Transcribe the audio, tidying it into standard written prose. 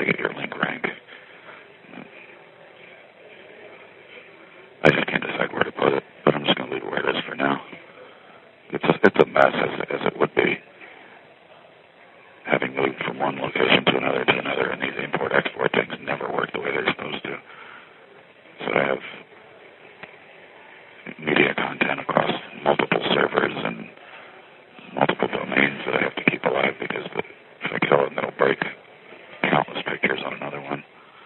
get your link rank. I just can't decide where to put it, but I'm just going to leave it where it is for now. It's a mess as